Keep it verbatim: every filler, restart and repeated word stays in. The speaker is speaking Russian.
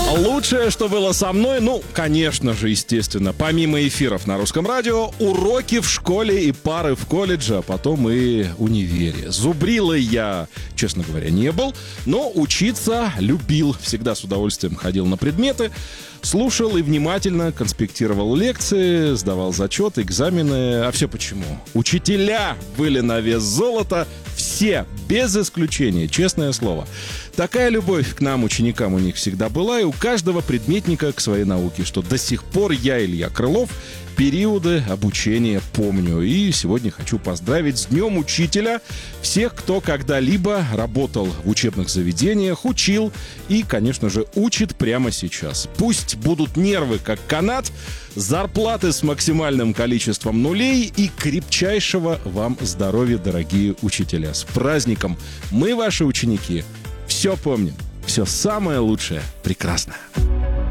Лучшее, что было со мной, ну, конечно же, естественно, помимо эфиров на русском радио, уроки в школе и пары в колледже, а потом и универе. Зубрилой я, честно говоря, не был, но учиться любил. Всегда с удовольствием ходил на предметы, слушал и внимательно конспектировал лекции, сдавал зачеты, экзамены. А все почему? Учителя были на вес золота, все, без исключения, честное слово. Такая любовь к нам, ученикам, у них всегда была, и у каждого предметника к своей науке, что до сих пор я, Илья Крылов, периоды обучения помню. И сегодня хочу поздравить с Днем Учителя всех, кто когда-либо работал в учебных заведениях, учил и, конечно же, учит прямо сейчас. Пусть будут нервы как канат, зарплаты с максимальным количеством нулей и крепчайшего вам здоровья, дорогие учителя. С праздником! Мы, ваши ученики, все помним, все самое лучшее, прекрасное.